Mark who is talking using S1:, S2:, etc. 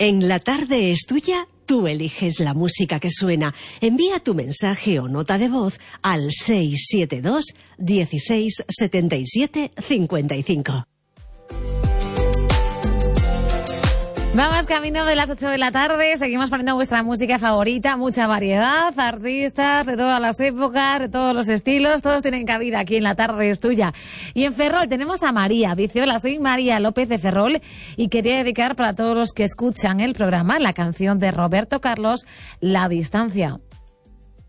S1: En La Tarde es Tuya, tú eliges la música que suena. Envía tu mensaje o nota de voz al 672 16 77 55.
S2: Vamos camino de las 8 de la tarde, seguimos poniendo vuestra música favorita, mucha variedad, artistas de todas las épocas, de todos los estilos, todos tienen cabida aquí en La Tarde es Tuya. Y en Ferrol tenemos a María, dice: hola, soy María López de Ferrol y quería dedicar para todos los que escuchan el programa la canción de Roberto Carlos, La Distancia.